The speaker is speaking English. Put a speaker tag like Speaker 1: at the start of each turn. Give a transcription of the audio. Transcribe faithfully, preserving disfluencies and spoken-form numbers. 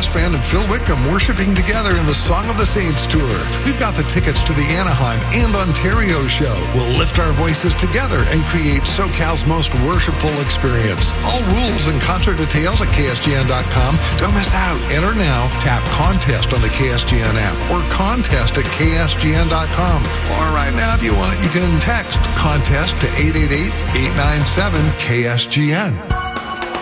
Speaker 1: brass band and Phil Wickham worshiping together in the Song of the Saints tour. We've got the tickets to the Anaheim and Ontario show. We'll lift our voices together and create SoCal's most worshipful experience. All rules and concert details at K S G N dot com. Don't miss out. Enter now. Tap contest on the K S G N app or contest at K S G N dot com. Or right now, if you want, you can text contest to eight eight eight, eight nine seven, K S G N.